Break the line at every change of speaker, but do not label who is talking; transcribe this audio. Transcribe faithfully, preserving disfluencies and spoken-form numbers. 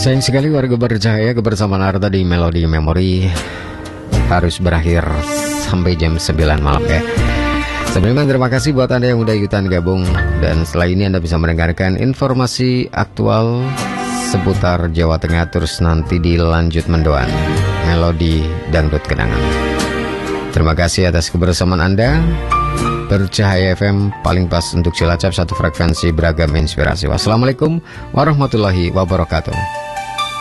Sayang sekali warga bercahaya, kebersamaan Arta di Melodi Memori harus berakhir sampai jam sembilan malam ya. Sebelumnya terima kasih buat Anda yang udah ikutan gabung. Dan setelah ini Anda bisa mendengarkan informasi aktual seputar Jawa Tengah. Terus nanti dilanjut mendoan Melodi Dangdut Kenangan. Terima kasih atas kebersamaan Anda. Bercahaya F M paling pas untuk Cilacap, satu frekuensi beragam inspirasi. Wassalamualaikum warahmatullahi wabarakatuh.